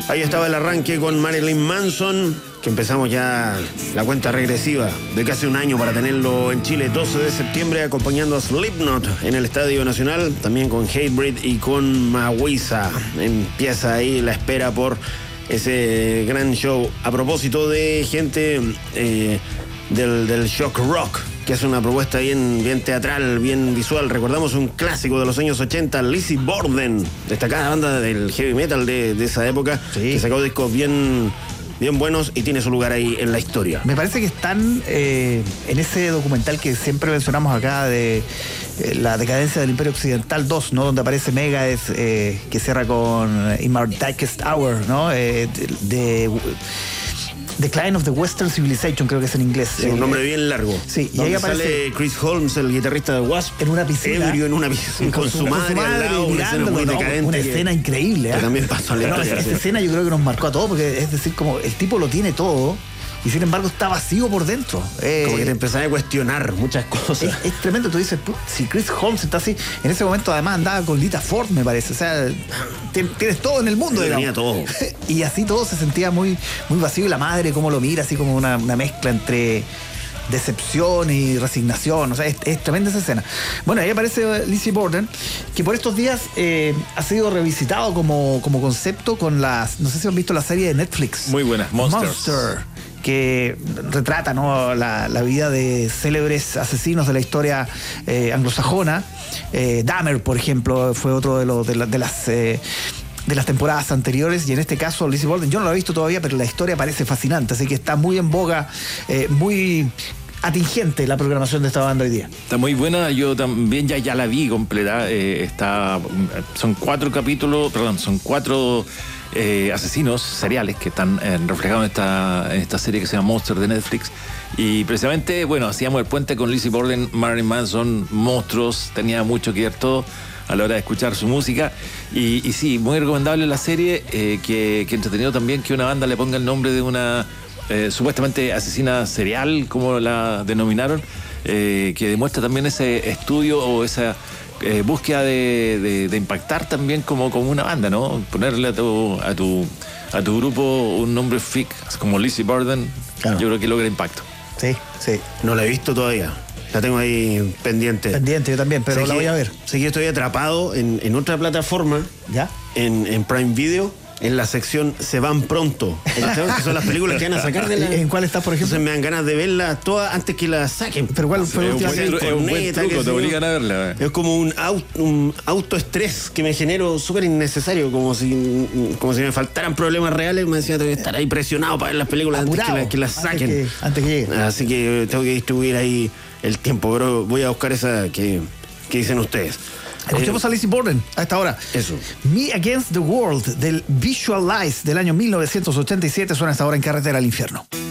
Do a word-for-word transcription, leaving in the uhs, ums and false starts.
Ahí estaba el arranque con Marilyn Manson, que empezamos ya la cuenta regresiva de casi un año para tenerlo en Chile. doce de septiembre acompañando a Slipknot en el Estadio Nacional, también con Hatebreed y con Mawisa. Empieza ahí la espera por ese gran show. A propósito de gente eh, del, del shock rock, que es una propuesta bien, bien teatral, bien visual. Recordamos un clásico de los años ochenta, Lizzy Borden, destacada banda del heavy metal de, de esa época, sí, que sacó discos bien, bien buenos y tiene su lugar ahí en la historia. Me parece que están eh, en ese documental que siempre mencionamos acá de eh, la decadencia del Imperio Occidental dos, ¿no? Donde aparece Megadeth, eh, que cierra con In My Darkest Hour, ¿no? Eh, de... de Decline of the Western Civilization, creo que es en inglés. Sí, un nombre bien largo. Sí, y ahí aparece sale Chris Holmes, el guitarrista de Wasp, en una piscina, ebrio en una piscina, con, con su madre, con su madre al lado, una escena muy decadente. Una escena que, increíble, ¿eh? Que también pasó a la historia. Esa escena yo creo que nos marcó a todos, porque es decir, como el tipo lo tiene todo y sin embargo está vacío por dentro. Eh, como que te empezás a cuestionar muchas cosas. Es, es tremendo, tú dices, si Chris Holmes está así, en ese momento además andaba con Lita Ford, me parece, o sea, tienes todo en el mundo, digamos. Tenía todo. Y así todo se sentía muy, muy vacío, y la madre cómo lo mira, así como una, una mezcla entre decepción y resignación, o sea, es, es tremenda esa escena. Bueno, ahí aparece Lizzy Borden, que por estos días eh, ha sido revisitado como, como concepto con las, no sé si han visto la serie de Netflix. Muy buena, Monsters. Monster, que retrata, ¿no?, la, la vida de célebres asesinos de la historia eh, anglosajona. Eh, Dahmer, por ejemplo, fue otro de, los de, la, de las... Eh, de las temporadas anteriores, y en este caso Lizzy Borden, yo no lo he visto todavía, pero la historia parece fascinante, así que está muy en boga, eh, muy atingente la programación de esta banda hoy día. Está muy buena, yo también ya, ya la vi completa, eh, está, son cuatro capítulos, perdón, son cuatro eh, asesinos seriales que están eh, reflejados en esta, en esta serie que se llama Monster de Netflix, y precisamente, bueno, hacíamos el puente con Lizzy Borden, Marilyn Manson, monstruos, tenía mucho que ver todo a la hora de escuchar su música, y, y sí, muy recomendable la serie, eh, que, que entretenido también que una banda le ponga el nombre de una eh, supuestamente asesina serial, como la denominaron, eh, que demuestra también ese estudio o esa eh, búsqueda de, de, de impactar también como, como una banda, ¿no? Ponerle a tu, a tu, a tu grupo un nombre freak como Lizzy Borden, claro. Yo creo que logra impacto. Sí, sí. No la he visto todavía. La tengo ahí pendiente. Pendiente, yo también, pero la voy a ver. Sé que estoy atrapado en, en otra plataforma, ¿ya? En, en Prime Video, en la sección Se Van Pronto. Que son las películas que van a sacar de la... ¿En cuál está, por ejemplo? Entonces me dan ganas de verlas todas antes que las saquen. ¿Pero cuál fue la última? Es un buen truco, te obligan a verla. Es como un, auto, un autoestrés que me genero súper innecesario, como si, como si me faltaran problemas reales. Me decía, tengo que estar ahí presionado para ver las películas antes que, la, que las saquen. Antes que, antes que lleguen. Así que tengo que distribuir ahí el tiempo, pero voy a buscar esa que, que dicen ustedes. Escuchemos eh, a Lizzy Borden a esta hora. Eso. Me Against the World del Visualize del año mil novecientos ochenta y siete suena a esta hora en Carretera al Infierno.